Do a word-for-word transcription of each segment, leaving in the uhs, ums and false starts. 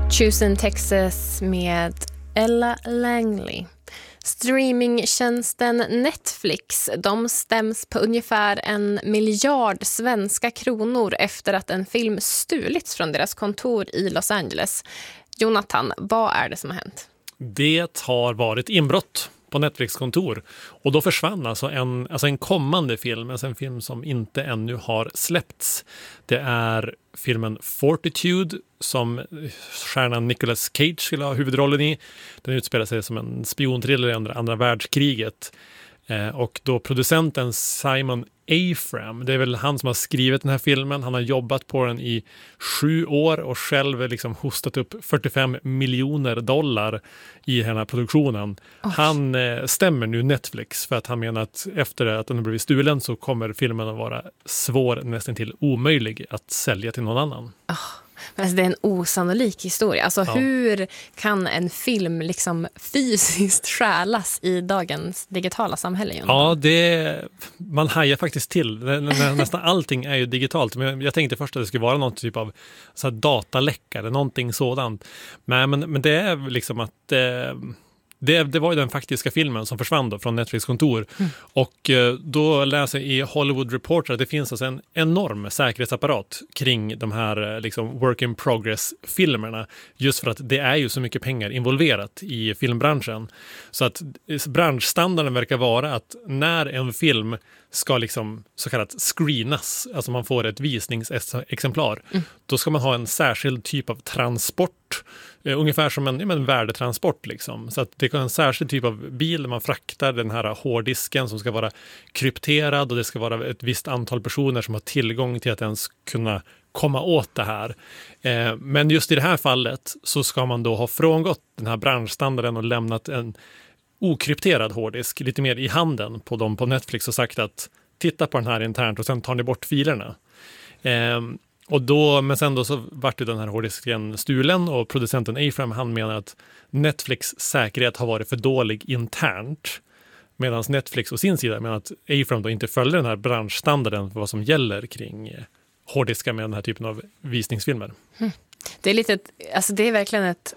Choosing Texas med Ella Langley. Streamingtjänsten Netflix, de stäms på ungefär en miljard svenska kronor efter att en film stulits från deras kontor i Los Angeles. Jonathan, vad är det som har hänt? Det har varit inbrott på Netflix-kontor och då försvann alltså en, alltså en kommande film, alltså en film som inte ännu har släppts. Det är filmen Fortitude som stjärnan Nicolas Cage skulle ha huvudrollen i. Den utspelar sig som en spionthriller under andra världskriget. Eh, och då producenten Simon Afram, det är väl han som har skrivit den här filmen. Han har jobbat på den i sju år och själv liksom hostat upp fyrtiofem miljoner dollar i den här produktionen. Oj. Han eh, stämmer nu Netflix för att han menar att efter att den har blivit stulen så kommer filmen att vara svår, nästan till omöjlig att sälja till någon annan. Oh. Men alltså det är en osannolik historia. Alltså ja. Hur kan en film liksom fysiskt stjälas i dagens digitala samhälle? Ja, det, man hajar faktiskt till. Nästan allting är ju digitalt. Men jag tänkte först att det skulle vara någon typ av så här dataläcka eller någonting sådant. Men, men, men det är liksom att... Eh, Det, det var ju den faktiska filmen som försvann då från Netflix-kontor. Mm. Och eh, då läser jag i Hollywood Reporter att det finns alltså en enorm säkerhetsapparat kring de här eh, liksom work in progress-filmerna. Just för att det är ju så mycket pengar involverat i filmbranschen. Så att branschstandarden verkar vara att när en film ska liksom så kallat screenas, alltså man får ett visningsexemplar, mm. då ska man ha en särskild typ av transport, eh, ungefär som en, ja, en värdetransport liksom. Så att det är en särskild typ av bil där man fraktar den här hårddisken som ska vara krypterad och det ska vara ett visst antal personer som har tillgång till att ens kunna komma åt det här. Eh, men just i det här fallet så ska man då ha frångått den här branschstandarden och lämnat en okrypterad hårddisk lite mer i handen på dem på Netflix och sagt att titta på den här internt och sen tar ni bort filerna. Eh, och då, men sen då så vart ju den här hårddisken stulen och producenten Afram han menar att Netflix säkerhet har varit för dålig internt, medan Netflix å sin sida menar att Afram då inte följer den här branschstandarden för vad som gäller kring eh, hårddiskar med den här typen av visningsfilmer. Mm. Det är lite ett, alltså det är verkligen ett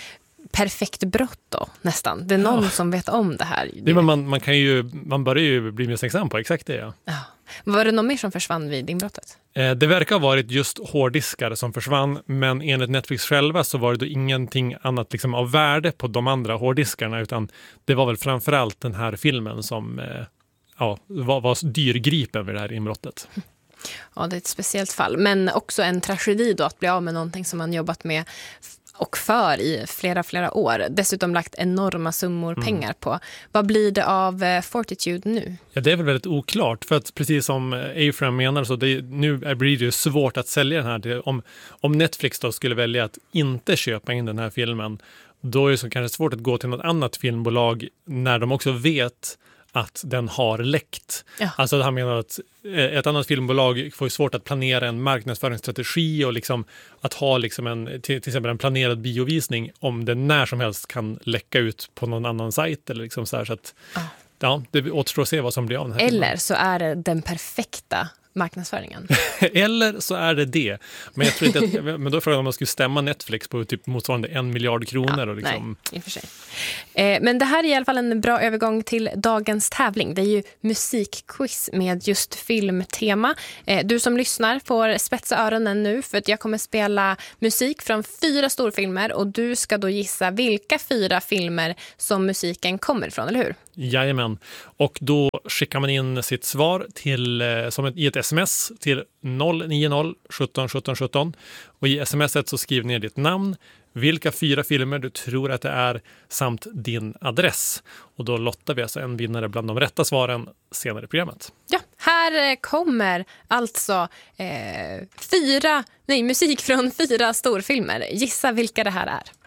perfekt brott då, nästan. Det är någon ja. som vet om det här. Det, men man, man, kan ju, man börjar ju bli misstänksam på exakt det. Ja. Ja. Var det någon mer som försvann vid inbrottet? Eh, det verkar ha varit just hårddiskar som försvann, men enligt Netflix själva så var det då ingenting annat liksom av värde på de andra hårddiskarna, utan det var väl framförallt den här filmen som eh, ja, var, var dyrgripen vid det här inbrottet. Ja, det är ett speciellt fall. Men också en tragedi då att bli av med någonting som man jobbat med och för i flera, flera år. Dessutom lagt enorma summor mm. pengar på. Vad blir det av Fortitude nu? Ja, det är väl väldigt oklart. För att precis som Afram menar så det, nu blir det ju svårt att sälja den här. Om, om Netflix då skulle välja att inte köpa in den här filmen, då är det så kanske svårt att gå till något annat filmbolag när de också vet att den har läckt. Ja. Alltså han menar att ett annat filmbolag får svårt att planera en marknadsföringsstrategi och liksom att ha liksom en, till, till exempel en planerad biovisning om det när som helst kan läcka ut på någon annan sajt eller liksom så här, så att ja. Ja, det återstår att se vad som blir av den här Eller filmen. Så är det den perfekta marknadsföringen. Eller så är det det. Men jag tror inte att, men då frågar jag om man skulle stämma Netflix på typ motsvarande en miljard kronor. Ja, och liksom. Nej, i och för sig. Eh, men det här är i alla fall en bra övergång till dagens tävling. Det är ju musikquiz med just filmtema. Eh, du som lyssnar får spetsa öronen nu för att jag kommer spela musik från fyra storfilmer och du ska då gissa vilka fyra filmer som musiken kommer ifrån, eller hur? Jajamän. Och då skickar man in sitt svar till, eh, som ett, i ett sms till noll nio noll sjutton sjutton sjutton. Och i smset så skriver ni ditt namn, vilka fyra filmer du tror att det är samt din adress. Och då lottar vi alltså en vinnare bland de rätta svaren senare i programmet. Ja, här kommer alltså eh, fyra, nej, musik från fyra storfilmer. Gissa vilka det här är.